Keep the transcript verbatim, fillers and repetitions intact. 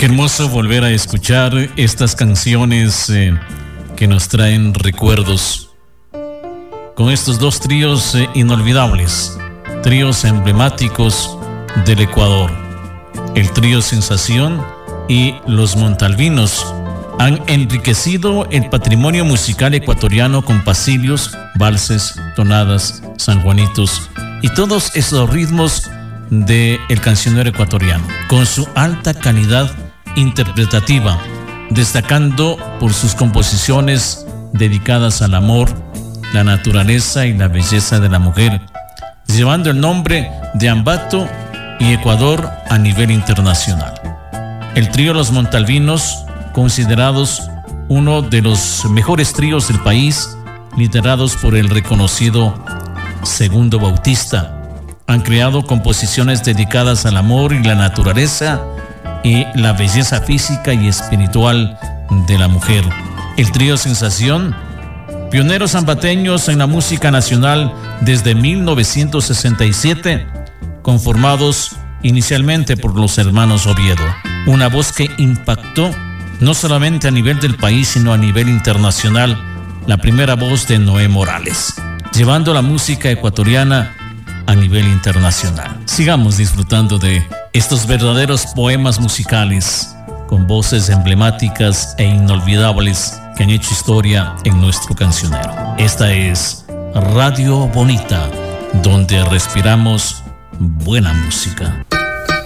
Qué hermoso volver a escuchar estas canciones eh, que nos traen recuerdos. Con estos dos tríos eh, inolvidables, tríos emblemáticos del Ecuador. El trío Sensación y los Montalvinos han enriquecido el patrimonio musical ecuatoriano con pasillos, valses, tonadas, sanjuanitos y todos esos ritmos del cancionero ecuatoriano, con su alta calidad interpretativa, destacando por sus composiciones dedicadas al amor, la naturaleza y la belleza de la mujer, llevando el nombre de Ambato y Ecuador a nivel internacional. El trío Los Montalvinos, considerados uno de los mejores tríos del país, liderados por el reconocido Segundo Bautista, han creado composiciones dedicadas al amor y la naturaleza y la belleza física y espiritual de la mujer. El trío Sensación, pioneros ambateños en la música nacional desde mil novecientos sesenta y siete, conformados inicialmente por los hermanos Oviedo. Una voz que impactó no solamente a nivel del país, sino a nivel internacional, la primera voz de Noé Morales, llevando la música ecuatoriana a nivel internacional. Sigamos disfrutando de estos verdaderos poemas musicales con voces emblemáticas e inolvidables que han hecho historia en nuestro cancionero. Esta es Radio Bonita, donde respiramos buena música.